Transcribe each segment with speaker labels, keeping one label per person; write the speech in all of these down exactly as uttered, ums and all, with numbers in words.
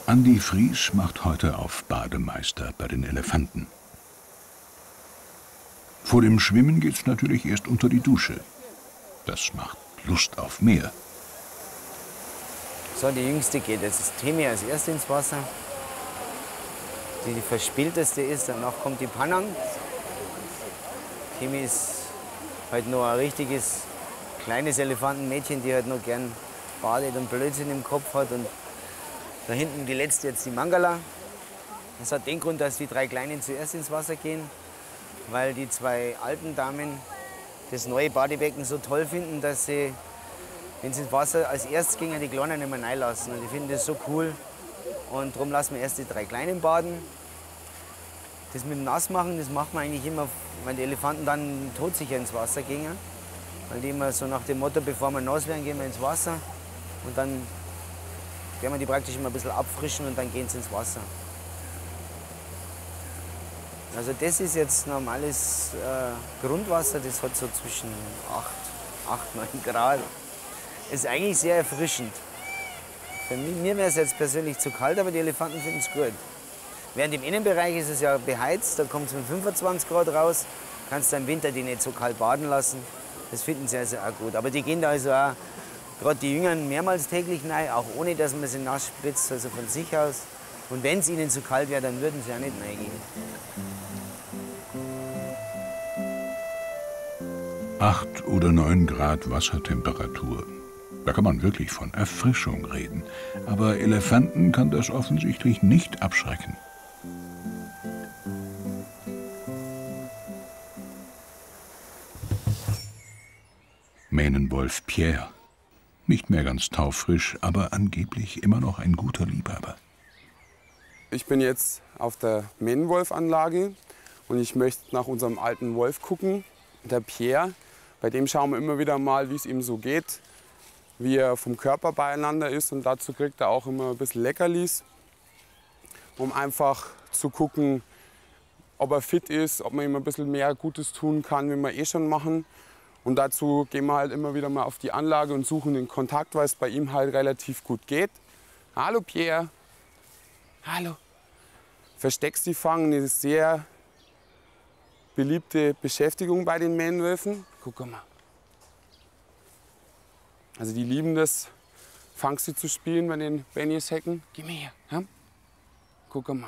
Speaker 1: Andi Fries macht heute auf Bademeister bei den Elefanten. Vor dem Schwimmen geht's natürlich erst unter die Dusche. Das macht Lust auf mehr.
Speaker 2: So, die Jüngste geht jetzt Temi als Erste ins Wasser. Die, die verspielteste ist, danach kommt die Panang. Temi ist halt noch ein richtiges kleines Elefantenmädchen, die halt noch gern badet und Blödsinn im Kopf hat. Und da hinten die letzte jetzt die Mangala. Das hat den Grund, dass die drei Kleinen zuerst ins Wasser gehen, weil die zwei alten Damen das neue Badebecken so toll finden, dass sie, wenn sie ins Wasser als erstes gingen, die Kleinen nicht mehr reinlassen. Und die finden das so cool. Und darum lassen wir erst die drei Kleinen baden. Das mit dem Nassmachen, das macht man eigentlich immer, wenn die Elefanten dann todsicher ins Wasser gingen. Weil die immer so nach dem Motto, bevor wir nass werden, gehen wir ins Wasser. Und dann werden wir die praktisch immer ein bisschen abfrischen und dann gehen sie ins Wasser. Also das ist jetzt normales äh, Grundwasser, das hat so zwischen acht, neun Grad. Ist eigentlich sehr erfrischend. Für mich, mir wäre es jetzt persönlich zu kalt, aber die Elefanten finden es gut. Während im Innenbereich ist es ja beheizt, da kommt es mit fünfundzwanzig Grad raus. Kannst du im Winter die nicht so kalt baden lassen. Das finden sie also auch gut. Aber die gehen da also auch, gerade die Jüngeren, mehrmals täglich rein, auch ohne dass man sie nass spritzt, also von sich aus. Und wenn es ihnen zu kalt wäre, dann würden sie auch nicht reingehen.
Speaker 1: Acht oder neun Grad Wassertemperatur. Da kann man wirklich von Erfrischung reden. Aber Elefanten kann das offensichtlich nicht abschrecken. Mähnenwolf Pierre. Nicht mehr ganz taufrisch, aber angeblich immer noch ein guter Liebhaber.
Speaker 3: Ich bin jetzt auf der Mähnenwolf-Anlage und ich möchte nach unserem alten Wolf gucken, der Pierre. Bei dem schauen wir immer wieder mal, wie es ihm so geht, wie er vom Körper beieinander ist. Und dazu kriegt er auch immer ein bisschen Leckerlis, um einfach zu gucken, ob er fit ist, ob man ihm ein bisschen mehr Gutes tun kann, wie wir eh schon machen. Und dazu gehen wir halt immer wieder mal auf die Anlage und suchen den Kontakt, weil es bei ihm halt relativ gut geht. Hallo Pierre. Hallo. Verstecksti fangen ist sehr beliebte Beschäftigung bei den Mähnenwölfen. Guck mal. Also die lieben das, Fangsti zu spielen bei den Bennies Hecken. Geh mal her. Ja? Guck mal.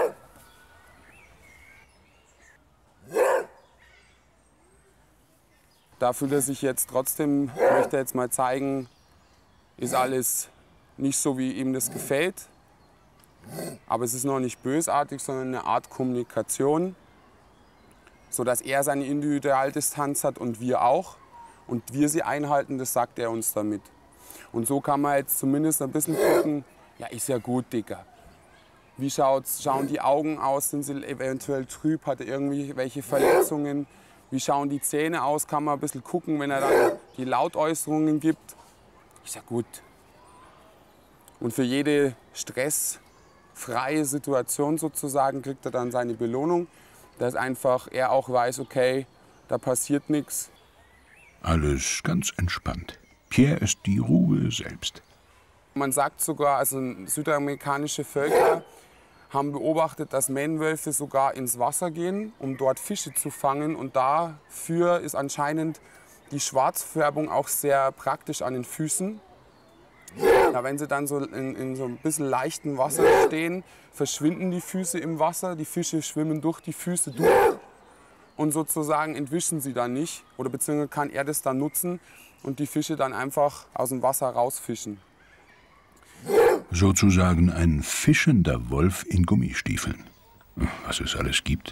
Speaker 3: Da fühlt er sich jetzt trotzdem, möchte er jetzt mal zeigen, ist alles nicht so, wie ihm das gefällt. Aber es ist noch nicht bösartig, sondern eine Art Kommunikation, sodass er seine Individualdistanz hat und wir auch. Und wir sie einhalten, das sagt er uns damit. Und so kann man jetzt zumindest ein bisschen gucken, ja, ist ja gut, Dicker. Wie schaut's, schauen die Augen aus, sind sie eventuell trüb, hat er irgendwie welche Verletzungen? Wie schauen die Zähne aus, kann man ein bisschen gucken, wenn er dann die Lautäußerungen gibt. Ist ja gut. Und für jede stressfreie Situation sozusagen kriegt er dann seine Belohnung, dass einfach er auch weiß, okay, da passiert nichts.
Speaker 1: Alles ganz entspannt. Pierre ist die Ruhe selbst.
Speaker 3: Man sagt sogar, also südamerikanische Völker haben beobachtet, dass Mähnenwölfe sogar ins Wasser gehen, um dort Fische zu fangen. Und dafür ist anscheinend die Schwarzfärbung auch sehr praktisch an den Füßen. Ja, wenn sie dann so in, in so ein bisschen leichtem Wasser stehen, verschwinden die Füße im Wasser. Die Fische schwimmen durch die Füße durch und sozusagen entwischen sie dann nicht. Oder beziehungsweise kann er das dann nutzen und die Fische dann einfach aus dem Wasser rausfischen.
Speaker 1: Sozusagen ein fischender Wolf in Gummistiefeln. Was es alles gibt.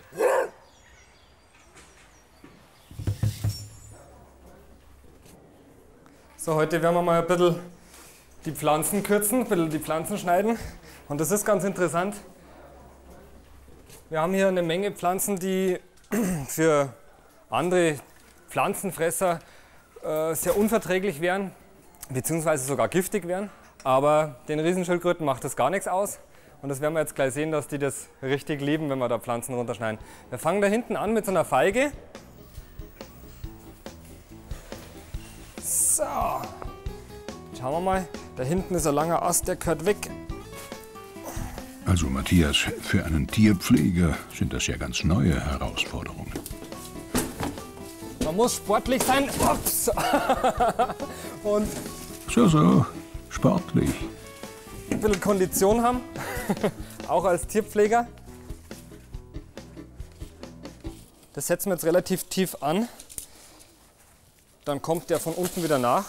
Speaker 4: So, heute werden wir mal ein bisschen die Pflanzen kürzen, ein bisschen die Pflanzen schneiden. Und das ist ganz interessant. Wir haben hier eine Menge Pflanzen, die für andere Pflanzenfresser äh, sehr unverträglich wären, beziehungsweise sogar giftig wären. Aber den Riesenschildkröten macht das gar nichts aus. Und das werden wir jetzt gleich sehen, dass die das richtig lieben, wenn wir da Pflanzen runterschneiden. Wir fangen da hinten an mit so einer Feige. So. Schauen wir mal. Da hinten ist ein langer Ast, der gehört weg.
Speaker 1: Also Matthias, für einen Tierpfleger sind das ja ganz neue Herausforderungen.
Speaker 4: Man muss sportlich sein. Ups. Und
Speaker 1: So, so, sportlich.
Speaker 4: ein bisschen Kondition haben, auch als Tierpfleger. Das setzen wir jetzt relativ tief an. Dann kommt der von unten wieder nach.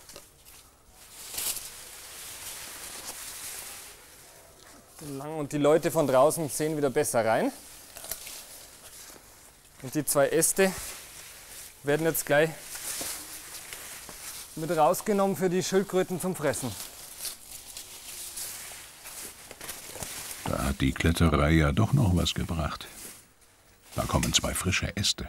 Speaker 4: Und die Leute von draußen sehen wieder besser rein. Und die zwei Äste werden jetzt gleich mit rausgenommen für die Schildkröten zum Fressen.
Speaker 1: Da hat die Kletterei ja doch noch was gebracht. Da kommen zwei frische Äste.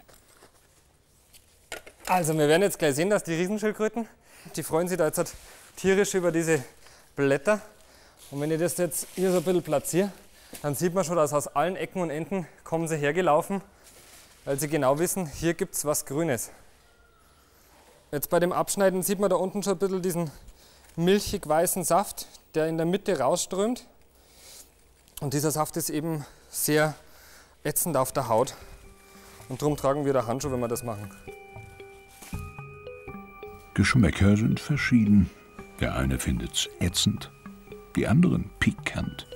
Speaker 4: Also wir werden jetzt gleich sehen, dass die Riesenschildkröten, die freuen sich da jetzt tierisch über diese Blätter. Und wenn ich das jetzt hier so ein bisschen platziere, dann sieht man schon, dass aus allen Ecken und Enden kommen sie hergelaufen, weil sie genau wissen, hier gibt es was Grünes. Jetzt bei dem Abschneiden sieht man da unten schon ein bisschen diesen milchig weißen Saft, der in der Mitte rausströmt. Und dieser Saft ist eben sehr ätzend auf der Haut. Und darum tragen wir da Handschuhe, wenn wir das machen.
Speaker 1: Geschmäcker sind verschieden. Der eine findet's ätzend, die anderen pikant.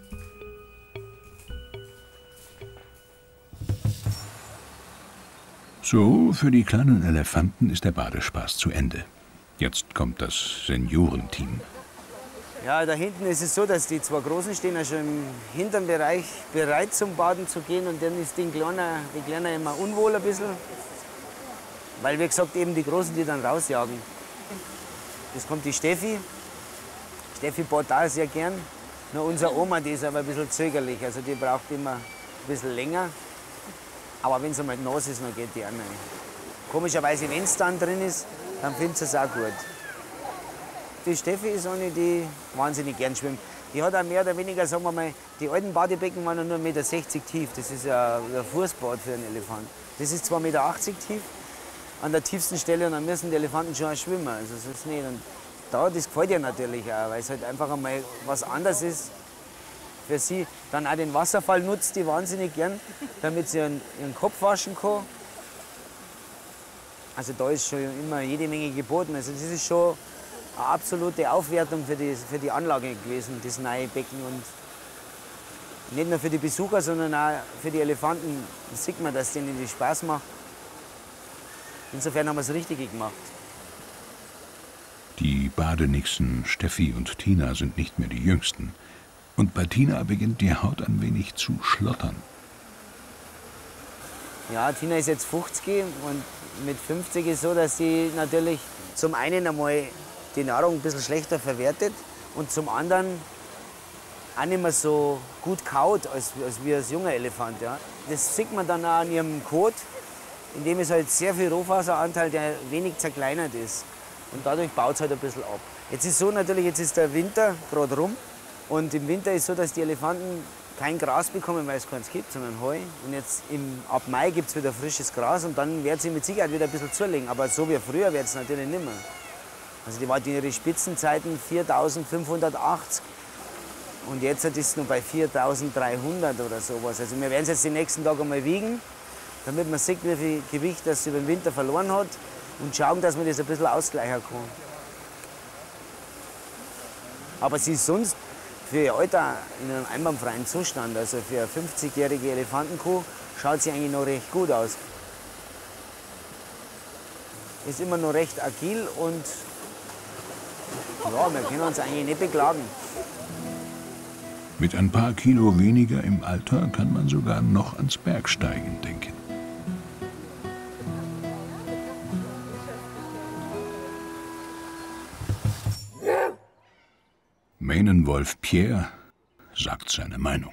Speaker 1: So, für die kleinen Elefanten ist der Badespaß zu Ende. Jetzt kommt das Seniorenteam.
Speaker 2: Ja, da hinten ist es so, dass die zwei Großen stehen ja schon im hinteren Bereich bereit zum Baden zu gehen. Und dann ist den Kleiner, die Kleiner immer unwohl ein bisschen. Weil, wie gesagt, eben die Großen, die dann rausjagen. Jetzt kommt die Steffi. Steffi badet auch sehr gern. Nur unsere Oma, die ist aber ein bisschen zögerlich. Also die braucht immer ein bisschen länger. Aber wenn es einmal nass ist, dann geht die auch rein. Komischerweise, wenn es dann drin ist, dann findet sie es auch gut. Die Steffi ist eine, die wahnsinnig gern schwimmt. Die hat auch mehr oder weniger, sagen wir mal, die alten Badebecken waren nur eins Komma sechzig Meter tief. Das ist ja ein Fußbad für einen Elefant. Das ist zwei Komma achtzig Meter tief an der tiefsten Stelle und dann müssen die Elefanten schon auch schwimmen. Also das ist nicht. Und da, das gefällt ihr natürlich auch, weil es halt einfach einmal was anderes ist für sie. Dann auch den Wasserfall nutzt die wahnsinnig gern, damit sie ihren, ihren Kopf waschen kann. Also da ist schon immer jede Menge geboten. Also das ist schon eine absolute Aufwertung für die, für die Anlage gewesen, das neue Becken. Und nicht nur für die Besucher, sondern auch für die Elefanten. Da sieht man, dass denen das Spaß macht. Insofern haben wir es richtig gemacht.
Speaker 1: Die Badenixen Steffi und Tina sind nicht mehr die Jüngsten. Und bei Tina beginnt die Haut ein wenig zu schlottern.
Speaker 2: Ja, Tina ist jetzt fünfzig und mit fünfzig ist es so, dass sie natürlich zum einen einmal die Nahrung ein bisschen schlechter verwertet und zum anderen auch nicht mehr so gut kaut als, als wie als junger Elefant. Ja. Das sieht man dann auch an ihrem Kot, in dem ist halt sehr viel Rohfasseranteil, der wenig zerkleinert ist. Und dadurch baut es halt ein bisschen ab. Jetzt ist so natürlich, jetzt ist der Winter gerade rum. Und im Winter ist es so, dass die Elefanten kein Gras bekommen, weil es keins gibt, sondern Heu. Und jetzt im, ab Mai gibt es wieder frisches Gras und dann wird sie mit Sicherheit wieder ein bisschen zulegen. Aber so wie früher wird es natürlich nicht mehr. Also die waren ihre Spitzenzeiten viertausendfünfhundertachtzig und jetzt ist es nur bei viertausenddreihundert oder sowas. Also wir werden es jetzt die nächsten Tage einmal wiegen, damit man sieht, wie viel Gewicht das sie über den Winter verloren hat und schauen, dass man das ein bisschen ausgleichen kann. Aber sie ist sonst für ihr Alter in einem einwandfreien Zustand, also für eine fünfzigjährige Elefantenkuh, schaut sie eigentlich noch recht gut aus. Ist immer noch recht agil und ja, wir können uns eigentlich nicht beklagen.
Speaker 1: Mit ein paar Kilo weniger im Alter kann man sogar noch ans Bergsteigen denken. Mähnenwolf Pierre sagt seine Meinung.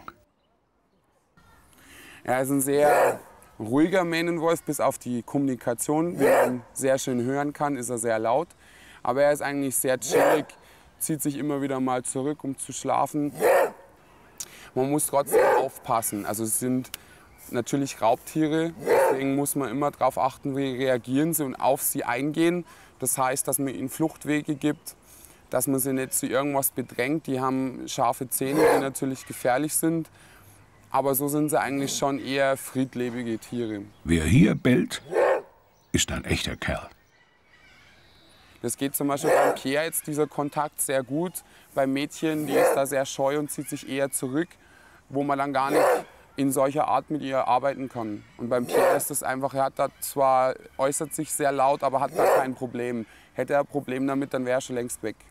Speaker 3: Er ist ein sehr ruhiger Mähnenwolf, bis auf die Kommunikation. Wie man sehr schön hören kann, ist er sehr laut. Aber er ist eigentlich sehr chillig, zieht sich immer wieder mal zurück, um zu schlafen. Man muss trotzdem aufpassen. Also es sind natürlich Raubtiere, deswegen muss man immer darauf achten, wie reagieren sie und auf sie eingehen. Das heißt, dass man ihnen Fluchtwege gibt, dass man sie nicht zu irgendwas bedrängt. Die haben scharfe Zähne, die natürlich gefährlich sind. Aber so sind sie eigentlich schon eher friedlebige Tiere.
Speaker 1: Wer hier bellt, ist ein echter Kerl.
Speaker 3: Das geht zum Beispiel beim Pierre jetzt dieser Kontakt sehr gut. Beim Mädchen, die ist da sehr scheu und zieht sich eher zurück, wo man dann gar nicht in solcher Art mit ihr arbeiten kann. Und beim Pierre ist es einfach, er hat da zwar, äußert sich sehr laut, aber hat da kein Problem. Hätte er ein Problem damit, dann wäre er schon längst weg.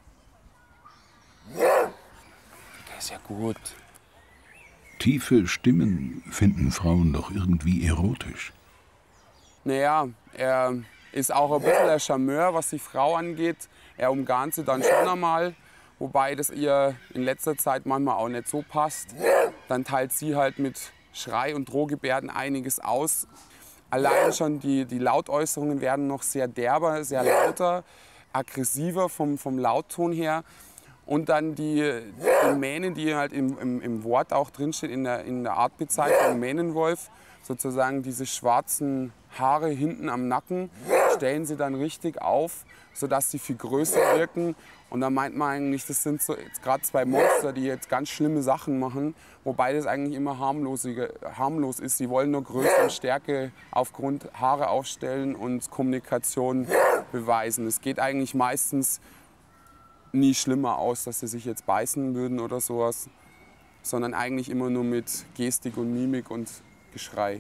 Speaker 3: Der ist ja gut.
Speaker 1: Tiefe Stimmen finden Frauen doch irgendwie erotisch.
Speaker 3: Naja, er ist auch ein bisschen der Charmeur, was die Frau angeht. Er umgarnt sie dann schon einmal, wobei das ihr in letzter Zeit manchmal auch nicht so passt. Dann teilt sie halt mit Schrei und Drohgebärden einiges aus. Allein schon die, die Lautäußerungen werden noch sehr derber, sehr lauter, aggressiver vom, vom Lautton her. Und dann die, die Mähne, die halt im, im, im Wort auch drinsteht, in der, in der Artbezeichnung Mähnenwolf, sozusagen diese schwarzen Haare hinten am Nacken, stellen sie dann richtig auf, sodass sie viel größer wirken. Und da meint man eigentlich, das sind so jetzt gerade zwei Monster, die jetzt ganz schlimme Sachen machen, wobei das eigentlich immer harmlos ist. Sie wollen nur Größe und Stärke aufgrund Haare aufstellen und Kommunikation beweisen. Es geht eigentlich meistens nie schlimmer aus, dass sie sich jetzt beißen würden oder sowas, sondern eigentlich immer nur mit Gestik und Mimik und Geschrei.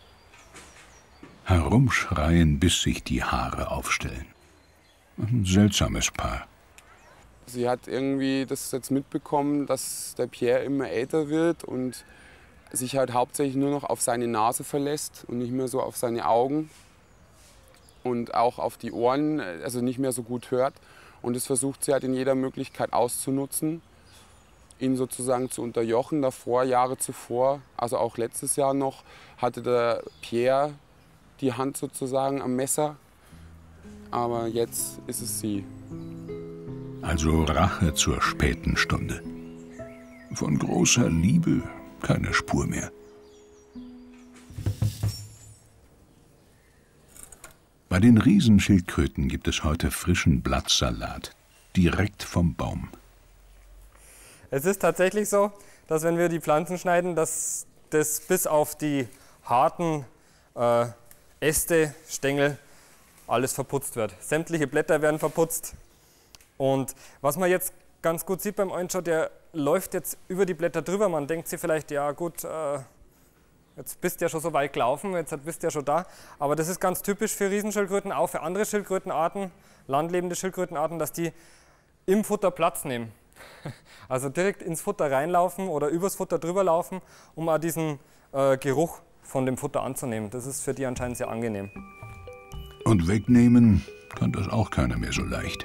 Speaker 1: Herumschreien, bis sich die Haare aufstellen. Ein seltsames Paar.
Speaker 3: Sie hat irgendwie das jetzt mitbekommen, dass der Pierre immer älter wird und sich halt hauptsächlich nur noch auf seine Nase verlässt und nicht mehr so auf seine Augen und auch auf die Ohren, also nicht mehr so gut hört. Und das versucht sie halt in jeder Möglichkeit auszunutzen, ihn sozusagen zu unterjochen. Davor, Jahre zuvor, also auch letztes Jahr noch, hatte der Pierre die Hand sozusagen am Messer. Aber jetzt ist es sie.
Speaker 1: Also Rache zur späten Stunde. Von großer Liebe keine Spur mehr. Bei den Riesenschildkröten gibt es heute frischen Blattsalat, direkt vom Baum.
Speaker 4: Es ist tatsächlich so, dass wenn wir die Pflanzen schneiden, dass das bis auf die harten äh, Äste, Stängel, alles verputzt wird. Sämtliche Blätter werden verputzt. Und was man jetzt ganz gut sieht beim Eulenschau, der läuft jetzt über die Blätter drüber. Man denkt sich vielleicht, ja gut, äh, jetzt bist du ja schon so weit gelaufen, jetzt bist du ja schon da. Aber das ist ganz typisch für Riesenschildkröten, auch für andere Schildkrötenarten, landlebende Schildkrötenarten, dass die im Futter Platz nehmen. Also direkt ins Futter reinlaufen oder übers Futter drüber laufen, um auch diesen äh, Geruch von dem Futter anzunehmen. Das ist für die anscheinend sehr angenehm.
Speaker 1: Und wegnehmen kann das auch keiner mehr so leicht.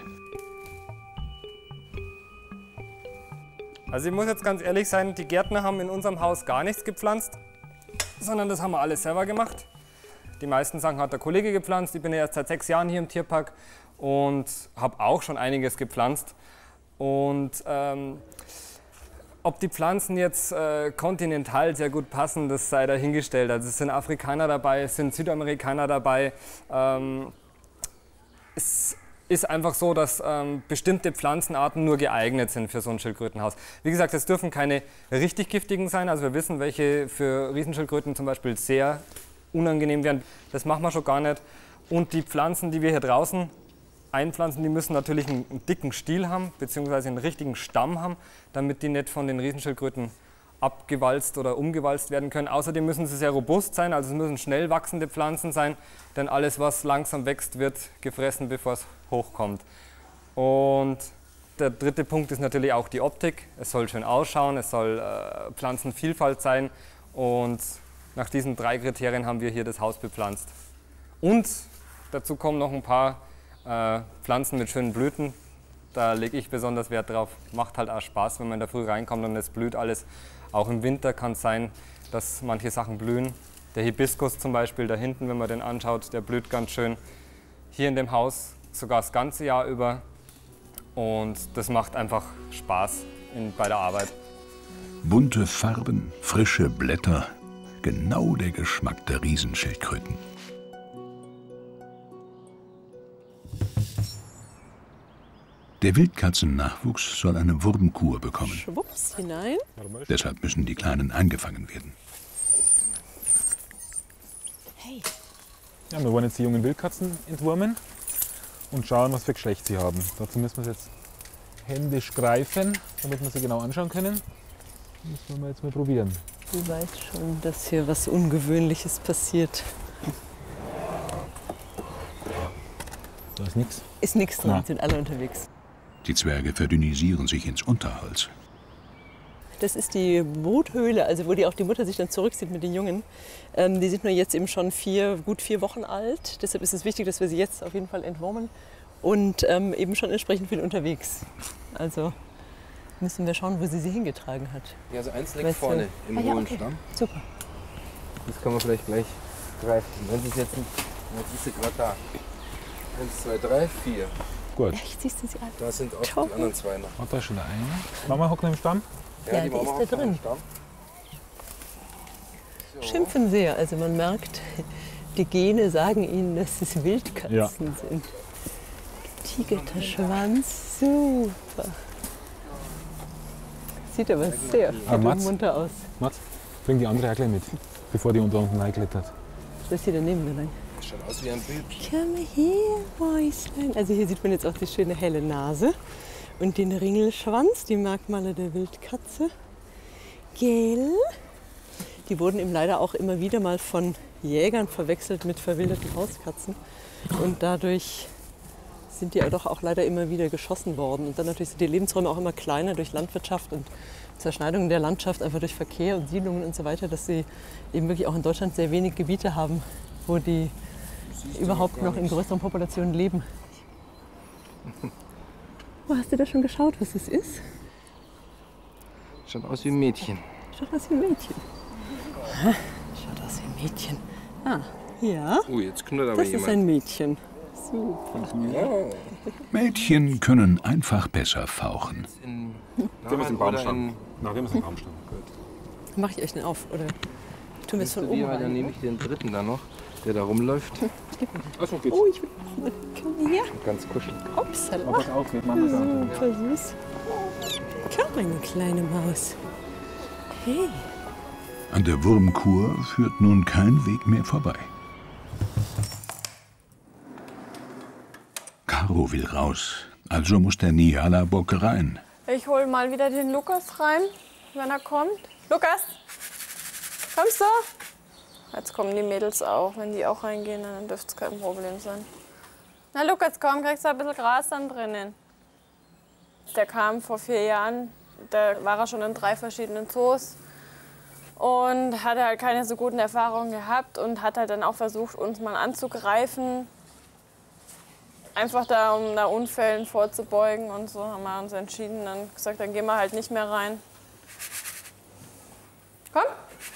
Speaker 4: Also ich muss jetzt ganz ehrlich sein, die Gärtner haben in unserem Haus gar nichts gepflanzt, sondern das haben wir alles selber gemacht. Die meisten Sachen hat der Kollege gepflanzt. Ich bin ja erst seit sechs Jahren hier im Tierpark und habe auch schon einiges gepflanzt. Und ähm, ob die Pflanzen jetzt äh, kontinental sehr gut passen, das sei dahingestellt. Also es sind Afrikaner dabei, es sind Südamerikaner dabei. Ähm, es ist einfach so, dass ähm, bestimmte Pflanzenarten nur geeignet sind für so ein Schildkrötenhaus. Wie gesagt, es dürfen keine richtig giftigen sein. Also wir wissen, welche für Riesenschildkröten zum Beispiel sehr unangenehm wären. Das machen wir schon gar nicht. Und die Pflanzen, die wir hier draußen einpflanzen, die müssen natürlich einen, einen dicken Stiel haben, beziehungsweise einen richtigen Stamm haben, damit die nicht von den Riesenschildkröten abgewalzt oder umgewalzt werden können. Außerdem müssen sie sehr robust sein, also es müssen schnell wachsende Pflanzen sein, denn alles, was langsam wächst, wird gefressen, bevor es hochkommt. Und der dritte Punkt ist natürlich auch die Optik. Es soll schön ausschauen, es soll äh, Pflanzenvielfalt sein und nach diesen drei Kriterien haben wir hier das Haus bepflanzt. Und dazu kommen noch ein paar äh, Pflanzen mit schönen Blüten. Da lege ich besonders Wert drauf. Macht halt auch Spaß, wenn man da früh reinkommt und es blüht alles. Auch im Winter kann es sein, dass manche Sachen blühen. Der Hibiskus zum Beispiel da hinten, wenn man den anschaut, der blüht ganz schön. Hier in dem Haus sogar das ganze Jahr über. Und das macht einfach Spaß in, bei der Arbeit.
Speaker 1: Bunte Farben, frische Blätter, genau der Geschmack der Riesenschildkröten. Der Wildkatzennachwuchs soll eine Wurmkur bekommen.
Speaker 5: Schwupps hinein.
Speaker 1: Deshalb müssen die Kleinen eingefangen werden.
Speaker 5: Hey.
Speaker 6: Ja, wir wollen jetzt die jungen Wildkatzen entwurmen und schauen, was für Geschlecht sie haben. Dazu müssen wir sie jetzt händisch greifen, damit wir sie genau anschauen können. Das wollen wir jetzt mal probieren.
Speaker 5: Du weißt schon, dass hier was Ungewöhnliches passiert.
Speaker 6: Da ist nichts.
Speaker 5: Ist nichts dran,
Speaker 6: Ja.
Speaker 5: sind alle unterwegs.
Speaker 1: Die Zwerge verdünnisieren sich ins Unterholz.
Speaker 5: Das ist die Bruthöhle, also wo die auch die Mutter sich dann zurückzieht mit den Jungen. Ähm, die sind nur jetzt eben schon vier, gut vier Wochen alt. Deshalb ist es wichtig, dass wir sie jetzt auf jeden Fall entwurmen. Und ähm, eben schon entsprechend viel unterwegs. Also müssen wir schauen, wo sie sie hingetragen hat.
Speaker 7: Ja, also eins liegt
Speaker 5: Weißt du-
Speaker 7: vorne im
Speaker 5: Ah, ja,
Speaker 7: hohen
Speaker 5: okay.
Speaker 7: Stamm.
Speaker 5: Super.
Speaker 7: Das kann man vielleicht gleich greifen. Wenn Sie es jetzt nicht, jetzt ist sie gerade da. Eins, zwei, drei, vier.
Speaker 6: Gut.
Speaker 5: Echt, siehst du sie an?
Speaker 7: Da sind auch
Speaker 5: Toll.
Speaker 7: die anderen zwei noch.
Speaker 6: Oh, da ist schon der eine. Mama hockt noch im Stamm.
Speaker 5: Ja, die
Speaker 7: Mama
Speaker 5: ist da
Speaker 7: hockt noch im
Speaker 5: drin.
Speaker 7: Stamm. So.
Speaker 5: Schimpfen sehr. Also man merkt, die Gene sagen ihnen, dass es Wildkatzen
Speaker 6: Ja.
Speaker 5: sind. Tigerter Schwanz, super. Sieht aber sehr fit
Speaker 6: Ah,
Speaker 5: und
Speaker 6: Mats?
Speaker 5: munter aus.
Speaker 6: Mats, bring die andere auch gleich mit, bevor die unter unten reinklettert.
Speaker 5: Soll ich hier daneben gelangen?
Speaker 7: Schaut aus wie ein Bild.
Speaker 5: Komm her, Mäuslein. Also hier sieht man jetzt auch die schöne helle Nase und den Ringelschwanz, die Merkmale der Wildkatze. Gell? Die wurden eben leider auch immer wieder mal von Jägern verwechselt mit verwilderten Hauskatzen. Und dadurch sind die doch auch leider immer wieder geschossen worden. Und dann natürlich sind die Lebensräume auch immer kleiner durch Landwirtschaft und Zerschneidungen der Landschaft, einfach durch Verkehr und Siedlungen und so weiter, dass sie eben wirklich auch in Deutschland sehr wenig Gebiete haben, wo die überhaupt noch in größeren Populationen leben. Oh, hast du da schon geschaut, was es ist?
Speaker 7: Schaut aus wie ein Mädchen.
Speaker 5: Schaut aus wie ein Mädchen. Aha, schaut aus wie ein Mädchen. Ah, ja,
Speaker 7: Oh, jetzt knurrt aber
Speaker 5: das ist
Speaker 7: jemand.
Speaker 5: ein Mädchen. Super.
Speaker 1: Mädchen können einfach besser fauchen.
Speaker 7: In
Speaker 6: Wir müssen im Baum
Speaker 7: oder
Speaker 6: stehen.
Speaker 7: in
Speaker 6: Na, wir müssen im Baum stehen.
Speaker 5: Mach ich euch den auf, oder tun wir es von oben
Speaker 7: Sevilla, dann
Speaker 5: rein?
Speaker 7: nehme ich den dritten da noch, der da rumläuft.
Speaker 6: Achso, geht's.
Speaker 5: Oh, ich will komm her.
Speaker 7: Ganz kuschelig.
Speaker 5: Upsala.
Speaker 6: Pass auf, wir machen das an.
Speaker 5: Super süß. Komm, meine kleine Maus. Hey.
Speaker 1: An der Wurmkur führt nun kein Weg mehr vorbei. Caro will raus, also muss der Niala-Bock rein.
Speaker 8: Ich hole mal wieder den Lukas rein, wenn er kommt. Lukas, kommst du? Jetzt kommen die Mädels auch. Wenn die auch reingehen, dann dürfte es kein Problem sein. Na Lukas, komm, kriegst du ein bisschen Gras dann drinnen. Der kam vor vier Jahren, da war er schon in drei verschiedenen Zoos und hatte halt keine so guten Erfahrungen gehabt und hat halt dann auch versucht, uns mal anzugreifen. Einfach da, um da Unfällen vorzubeugen und so haben wir uns entschieden, dann gesagt, dann gehen wir halt nicht mehr rein. Komm.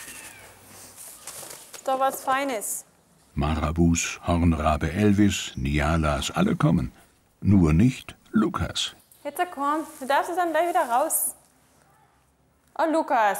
Speaker 8: Ist doch was Feines.
Speaker 1: Marabus, Hornrabe Elvis, Nialas, alle kommen. Nur nicht Lukas.
Speaker 8: Jetzt komm, du darfst jetzt dann gleich wieder raus. Oh, Lukas.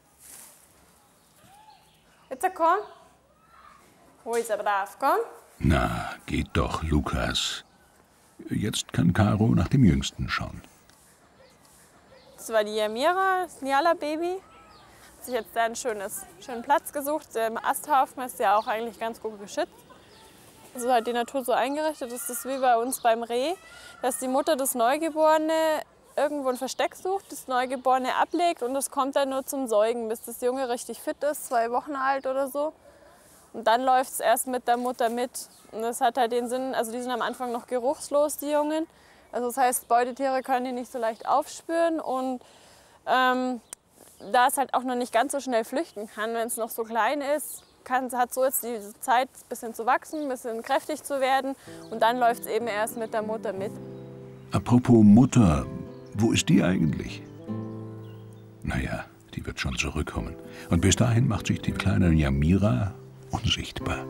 Speaker 8: Jetzt komm. Wo ist er brav? Komm.
Speaker 1: Na, geht doch, Lukas. Jetzt kann Caro nach dem Jüngsten schauen.
Speaker 8: Das war die Yamira, das Niala-Baby. Hat sich jetzt da einen schönes, schönen Platz gesucht. Der Asthaufen ist ja auch eigentlich ganz gut geschützt. Also hat die Natur so eingerichtet, das ist wie bei uns beim Reh, dass die Mutter das Neugeborene irgendwo ein Versteck sucht, das Neugeborene ablegt und das kommt dann nur zum Säugen, bis das Junge richtig fit ist, zwei Wochen alt oder so. Und dann läuft es erst mit der Mutter mit. Und das hat halt den Sinn, also die sind am Anfang noch geruchslos, die Jungen. Also das heißt, Beutetiere können die nicht so leicht aufspüren und ähm, da es halt auch noch nicht ganz so schnell flüchten kann, wenn es noch so klein ist, kann, hat so jetzt die Zeit, ein bisschen zu wachsen, ein bisschen kräftig zu werden und dann läuft es eben erst mit der Mutter mit.
Speaker 1: Apropos Mutter, wo ist die eigentlich? Naja, die wird schon zurückkommen. Und bis dahin macht sich die kleine Yamira unsichtbar.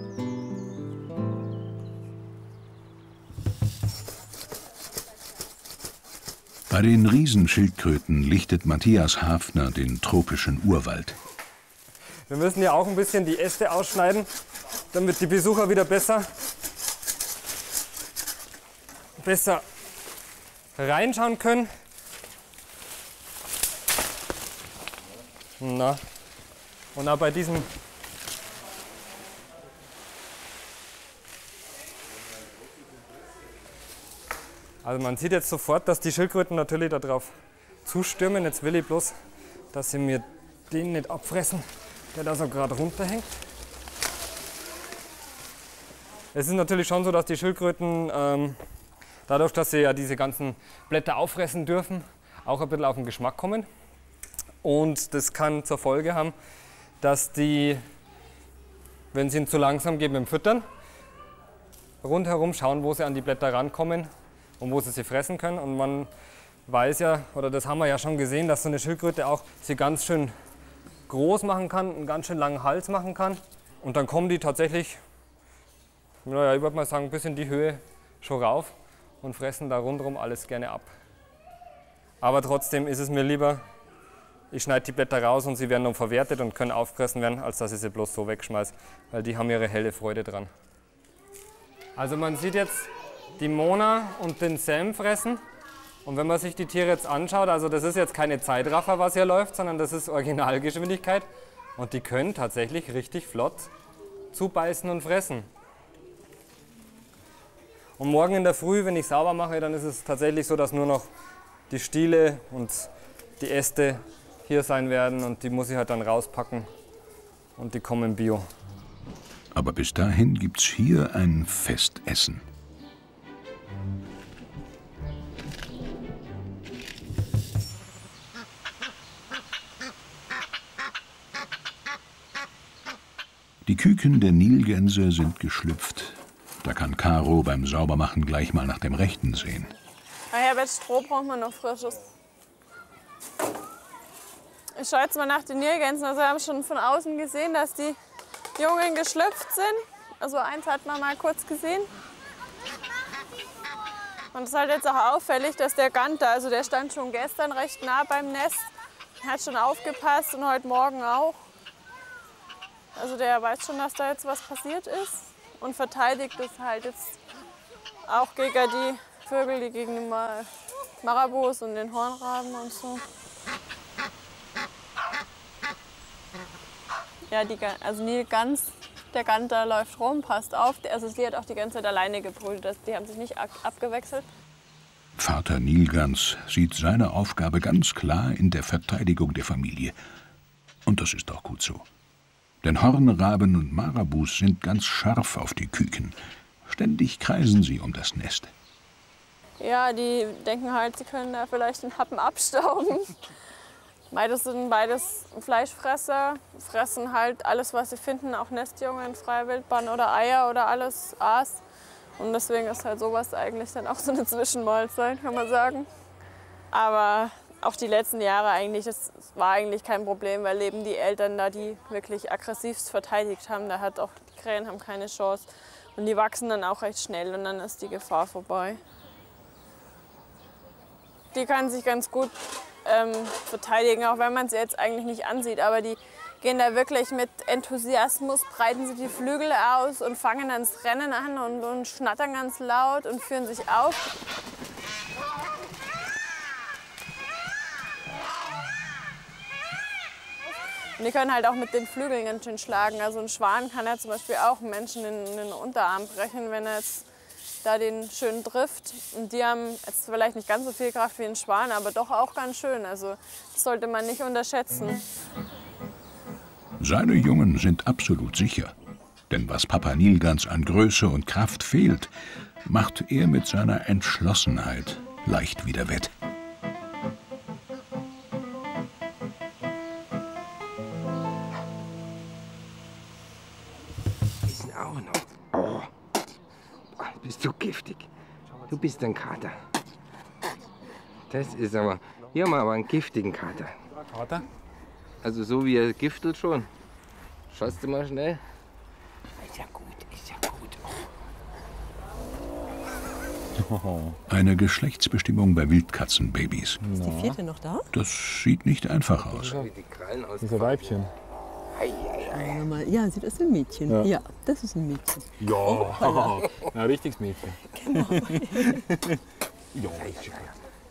Speaker 1: Bei den Riesenschildkröten lichtet Matthias Hafner den tropischen Urwald.
Speaker 4: Wir müssen ja auch ein bisschen die Äste ausschneiden, damit die Besucher wieder besser, besser reinschauen können. Na. Und auch bei diesem Also man sieht jetzt sofort, dass die Schildkröten natürlich darauf zustürmen. Jetzt will ich bloß, dass sie mir den nicht abfressen, der da so gerade runterhängt. Es ist natürlich schon so, dass die Schildkröten, ähm, dadurch, dass sie ja diese ganzen Blätter auffressen dürfen, auch ein bisschen auf den Geschmack kommen. Und das kann zur Folge haben, dass die, wenn sie ihn zu langsam geben im Füttern, rundherum schauen, wo sie an die Blätter rankommen und wo sie sie fressen können. Und man weiß ja, oder das haben wir ja schon gesehen, dass so eine Schildkröte auch sie ganz schön groß machen kann, einen ganz schön langen Hals machen kann. Und dann kommen die tatsächlich, naja, ich würde mal sagen, bis in die Höhe schon rauf und fressen da rundherum alles gerne ab. Aber trotzdem ist es mir lieber, ich schneide die Blätter raus und sie werden dann verwertet und können aufgefressen werden, als dass ich sie bloß so wegschmeiße, weil die haben ihre helle Freude dran. Also man sieht jetzt die Mona und den Sam fressen. Und wenn man sich die Tiere jetzt anschaut, also das ist jetzt keine Zeitraffer, was hier läuft, sondern das ist Originalgeschwindigkeit. Und die können tatsächlich richtig flott zubeißen und fressen. Und morgen in der Früh, wenn ich sauber mache, dann ist es tatsächlich so, dass nur noch die Stiele und die Äste hier sein werden. Und die muss ich halt dann rauspacken und die kommen bio.
Speaker 1: Aber bis dahin gibt's hier ein Festessen. Die Küken der Nilgänse sind geschlüpft. Da kann Caro beim Saubermachen gleich mal nach dem Rechten sehen.
Speaker 8: Herr Herbert, Stroh braucht man noch frisches. Ich schaue jetzt mal nach den Nilgänsen. Also wir haben schon von außen gesehen, dass die Jungen geschlüpft sind. Also eins hat man mal kurz gesehen. Und es ist halt jetzt auch auffällig, dass der Ganter, also der stand schon gestern recht nah beim Nest, hat schon aufgepasst und heute Morgen auch. Also der weiß schon, dass da jetzt was passiert ist und verteidigt es halt jetzt auch gegen die Vögel, die gegen die Marabus und den Hornraben und so. Ja, die, also Nilgans, der Ganter läuft rum, passt auf. Also sie hat auch die ganze Zeit alleine gebrütet, die haben sich nicht abgewechselt.
Speaker 1: Vater Nilgans sieht seine Aufgabe ganz klar in der Verteidigung der Familie. Und das ist auch gut so. Denn Hornraben und Marabus sind ganz scharf auf die Küken. Ständig kreisen sie um das Nest.
Speaker 8: Ja, die denken halt, sie können da vielleicht einen Happen abstauben. Beides sind beides Fleischfresser, fressen halt alles, was sie finden, auch Nestjungen, Freiwildbahn oder Eier oder alles Aas. Und deswegen ist halt sowas eigentlich dann auch so eine Zwischenmahlzeit, kann man sagen. Aber auch die letzten Jahre eigentlich, das war eigentlich kein Problem, weil eben die Eltern da die wirklich aggressivst verteidigt haben. Da hat auch die Krähen haben keine Chance. Und die wachsen dann auch recht schnell und dann ist die Gefahr vorbei. Die kann sich ganz gut ähm, verteidigen, auch wenn man sie jetzt eigentlich nicht ansieht. Aber die gehen da wirklich mit Enthusiasmus, breiten sie die Flügel aus und fangen dann das Rennen an und, und schnattern ganz laut und führen sich auf. Und die können halt auch mit den Flügeln ganz schön schlagen. Also ein Schwan kann ja zum Beispiel auch einen Menschen in den Unterarm brechen, wenn er jetzt da den schön trifft. Und die haben jetzt vielleicht nicht ganz so viel Kraft wie ein Schwan, aber doch auch ganz schön. Also das sollte man nicht unterschätzen.
Speaker 1: Seine Jungen sind absolut sicher. Denn was Papa Nilgans an Größe und Kraft fehlt, macht er mit seiner Entschlossenheit leicht wieder wett.
Speaker 7: Auch noch. Oh. Du bist so giftig. Du bist ein Kater. Das ist aber. Hier haben wir aber einen giftigen Kater.
Speaker 6: Kater?
Speaker 7: Also so wie er giftet schon. Schaust du mal schnell. Ist ja gut, ist ja gut.
Speaker 1: Oh. Eine Geschlechtsbestimmung bei Wildkatzenbabys.
Speaker 5: Ist die vierte noch da?
Speaker 1: Das sieht nicht einfach aus.
Speaker 7: Die Krallen aus.
Speaker 6: Diese Weibchen.
Speaker 5: Ja, sieht aus wie ein Mädchen.
Speaker 6: Ja.
Speaker 5: Ja, das ist ein Mädchen.
Speaker 6: Ja, oh, ein richtiges Mädchen.
Speaker 5: Genau.
Speaker 6: Ja,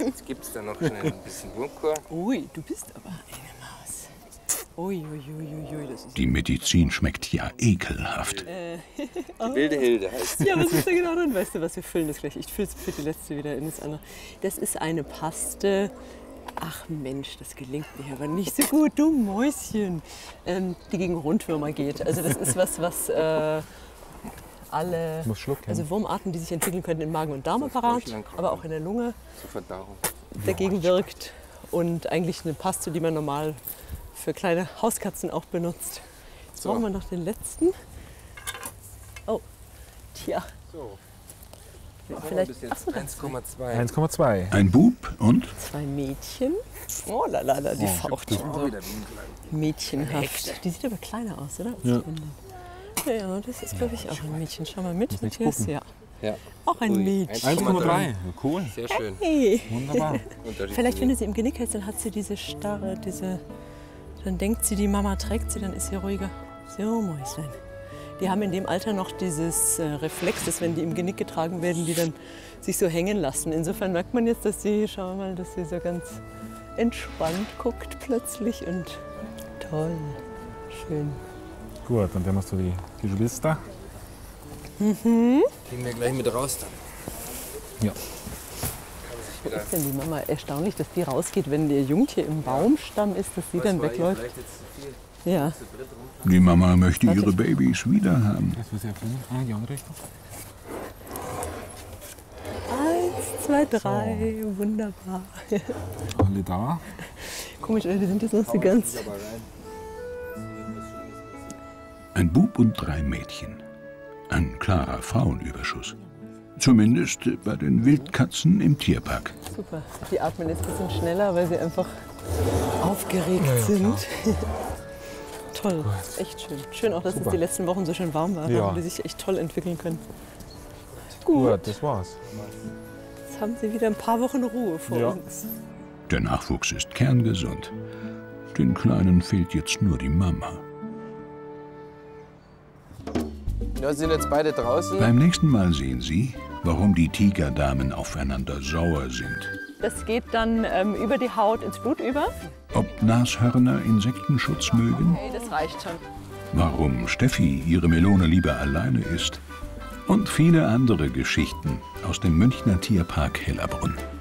Speaker 7: Jetzt gibt es da noch schnell ein bisschen Wurmkur.
Speaker 5: Ui, du bist aber eine Maus. Ui, ui, ui, ui, das ist
Speaker 1: Die Medizin schmeckt ja ekelhaft.
Speaker 7: Die wilde Hilde heißt sie.
Speaker 5: Ja, was ist da genau drin? Weißt du was, wir füllen das gleich. Ich fülle für die letzte wieder in das andere. Das ist eine Paste. Ach Mensch, das gelingt mir aber nicht so gut, du Mäuschen. Ähm, die gegen Rundwürmer geht. Also das ist was, was äh, alle
Speaker 6: muss schlucken.
Speaker 5: also Wurmarten, die sich entwickeln können im Magen- und Darmapparat, aber auch in der Lunge,
Speaker 7: Zur Verdauung.
Speaker 5: dagegen wirkt. Und eigentlich eine Paste, die man normal für kleine Hauskatzen auch benutzt. Jetzt
Speaker 7: So.
Speaker 5: brauchen wir noch den letzten. Oh, tja.
Speaker 7: So.
Speaker 5: Vielleicht
Speaker 7: Bis
Speaker 5: ach
Speaker 7: jetzt
Speaker 5: so, da
Speaker 7: eins Komma zwei.
Speaker 6: eins Komma zwei.
Speaker 1: Ein Bub und
Speaker 5: zwei Mädchen. Oh la la la, die faucht schon so
Speaker 7: Wieder wie ein kleines.
Speaker 5: mädchenhaft. Die sieht aber kleiner aus, oder? Als
Speaker 6: Ja.
Speaker 5: die anderen. Ja, ja, das ist, glaube ich, auch ein Mädchen. Schau mal mit,
Speaker 6: nicht
Speaker 5: Matthias.
Speaker 6: gucken.
Speaker 5: Ja,
Speaker 7: Ja.
Speaker 5: auch ein
Speaker 7: Ui,
Speaker 5: Mädchen.
Speaker 6: eins Komma drei. Cool.
Speaker 7: Sehr schön.
Speaker 5: Hey.
Speaker 6: Wunderbar.
Speaker 7: Unterschied
Speaker 5: Vielleicht,
Speaker 7: zu
Speaker 5: wenn
Speaker 7: mir.
Speaker 5: du sie im Genick hältst, dann hat sie diese starre, diese. Dann denkt sie, die Mama trägt sie, dann ist sie ruhiger. So, Mäuslein. Die haben in dem Alter noch dieses äh, Reflex, dass wenn die im Genick getragen werden, die dann sich so hängen lassen. Insofern merkt man jetzt, dass sie, schau mal, dass sie so ganz entspannt guckt plötzlich und toll, schön.
Speaker 6: Gut, und dann hast du die Geschwister.
Speaker 7: Gehen wir gleich mit raus dann.
Speaker 6: Ja.
Speaker 5: Ist denn die Mama erstaunlich, dass die rausgeht, wenn der Jungtier im Baumstamm ist, dass sie dann wegläuft?
Speaker 7: Vielleicht jetzt zu viel.
Speaker 5: Ja.
Speaker 1: die Mama möchte ihre Babys wieder haben.
Speaker 6: Das war sehr schön. Ah, die andere Richtung.
Speaker 5: Eins, zwei, drei, wunderbar.
Speaker 6: Alle da.
Speaker 5: Komisch, die sind jetzt noch so ganz.
Speaker 1: Ein Bub und drei Mädchen. Ein klarer Frauenüberschuss. Zumindest bei den Wildkatzen im Tierpark.
Speaker 5: Super. Die atmen jetzt ein bisschen schneller, weil sie einfach aufgeregt sind. Toll, echt schön. Schön auch, dass es die letzten Wochen so schön warm war. Da
Speaker 6: Ja.
Speaker 5: haben die sich echt toll entwickeln können.
Speaker 6: Gut, das war's.
Speaker 5: Jetzt haben sie wieder ein paar Wochen Ruhe vor
Speaker 6: Ja.
Speaker 5: uns.
Speaker 1: Der Nachwuchs ist kerngesund. Den Kleinen fehlt jetzt nur die Mama.
Speaker 7: Ja, sind jetzt beide draußen.
Speaker 1: Beim nächsten Mal sehen Sie, warum die Tigerdamen aufeinander sauer sind.
Speaker 5: Das geht dann ähm, über die Haut ins Blut über.
Speaker 1: Ob Nashörner Insektenschutz mögen,
Speaker 5: Hey, das reicht schon.
Speaker 1: warum Steffi ihre Melone lieber alleine isst und viele andere Geschichten aus dem Münchner Tierpark Hellerbrunn.